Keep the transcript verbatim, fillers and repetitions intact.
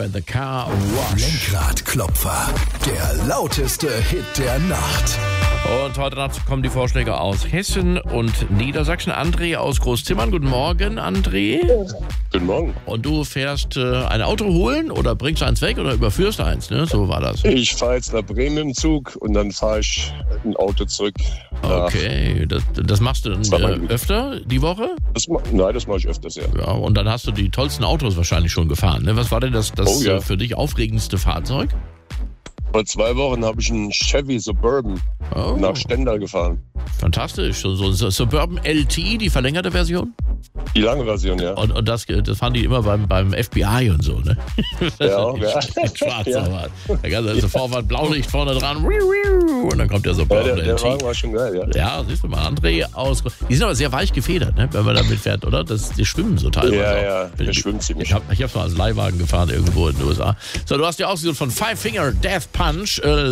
The Car Wash. Lenkradklopfer, der lauteste Hit der Nacht. Und heute Nacht kommen die Vorschläge aus Hessen und Niedersachsen. André aus Großzimmern. Guten Morgen, André. Guten Morgen. Und du fährst äh, ein Auto holen oder bringst eins weg oder überführst eins, ne? So war das. Ich fahre jetzt nach Bremen im Zug und dann fahre ich ein Auto zurück. Okay, das, das machst du dann äh, öfter die Woche? Das, nein, das mache ich öfters, ja. Ja, und dann hast du die tollsten Autos wahrscheinlich schon gefahren, ne? Was war denn das, das Oh, ja. äh, für dich aufregendste Fahrzeug? Vor zwei Wochen habe ich einen Chevy Suburban Oh. nach Stendal gefahren. Fantastisch. So, so, so Suburban L T, die verlängerte Version? Die lange Version, ja. Und, und das, das fahren die immer beim, beim F B I und so, ne? Ja, ja. Schwarz, Ja. aber. Da kannst du also Vorfahrt, Blaulicht vorne dran. Und dann kommt der Ja, Suburban der, der L T. Wagen war schon geil, ja. Ja, siehst du mal, André aus. Die sind aber sehr weich gefedert, ne, wenn man damit fährt, oder? Das, die schwimmen so teilweise. Ja, auch. ja, der Ich- schwimmt ziemlich. Ich habe ich hab mal als Leihwagen gefahren irgendwo in den U S A. So, du hast ja ausgesucht von Five Finger Death Punch. Äh,